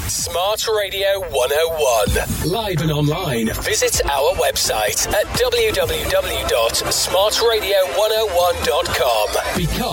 Smart Radio 101. Live and online. Visit our website at www.smartradio101.com. Become